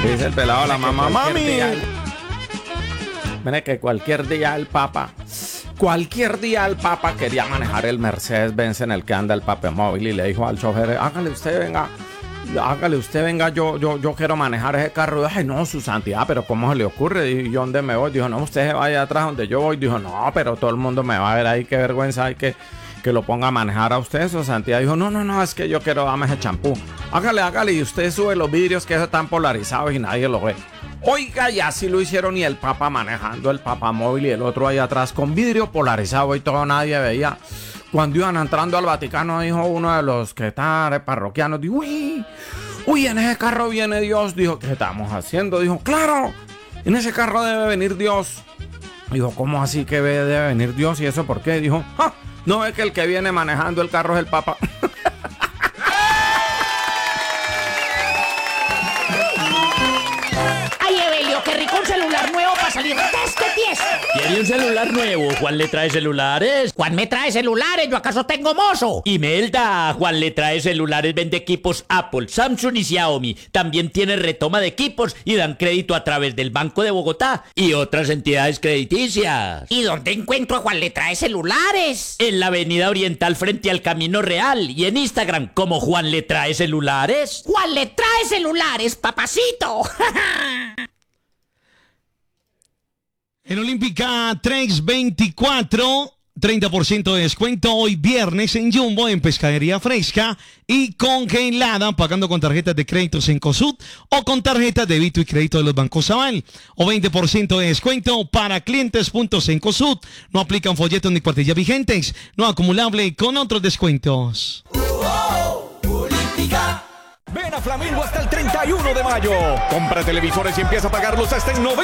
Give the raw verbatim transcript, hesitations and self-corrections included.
Dice el pelado a la mamá, mami. Día, mire que cualquier día el Papa, cualquier día el Papa quería manejar el Mercedes-Benz en el que anda el papamóvil y le dijo al chofer, hágale usted, venga, hágale usted, venga, yo, yo, yo quiero manejar ese carro. Ay, no, su santidad, pero ¿cómo se le ocurre? ¿Y yo dónde me voy? Dijo, no, usted se vaya atrás donde yo voy. Dijo, no, pero todo el mundo me va a ver ahí, qué vergüenza hay que... que lo ponga a manejar a usted. Su santidad dijo, no, no, no, es que yo quiero darme ese champú. Hágale, hágale, y usted sube los vidrios que están polarizados y nadie lo ve. Oiga, y así lo hicieron, y el Papa manejando el papamóvil y el otro ahí atrás con vidrio polarizado y todo, nadie veía. Cuando iban entrando al Vaticano, dijo uno de los que están parroquianos, dijo, uy, uy, en ese carro viene Dios. Dijo, ¿qué estamos haciendo? Dijo, claro, en ese carro debe venir Dios. Dijo, ¿cómo así que debe venir Dios? ¿Y eso por qué? Dijo, ¡ja! No es que el que viene manejando el carro es el Papa. Ay, Evelio, qué rico un celular nuevo para salir de este diez. ¿Quiere un celular nuevo? ¿Juan le trae celulares? Juan me trae celulares, ¿yo acaso tengo mozo? Imelda, Juan le trae celulares, vende equipos Apple, Samsung y Xiaomi. También tiene retoma de equipos y dan crédito a través del Banco de Bogotá y otras entidades crediticias. ¿Y dónde encuentro a Juan le trae celulares? En la avenida Oriental frente al Camino Real y en Instagram como Juan le trae celulares. Juan le trae celulares, papacito. En Olímpica tres veinticuatro, treinta por ciento de descuento hoy viernes en Jumbo, en pescadería fresca y congelada, pagando con tarjetas de crédito Cencosud o con tarjetas de débito y crédito de los bancos Aval. O veinte por ciento de descuento para clientes.cencosud. No aplican folletos ni cuartillas vigentes. No acumulable con otros descuentos. Ven a Flamingo hasta el treinta y uno de mayo. Compra televisores y empieza a pagarlos hasta en noventa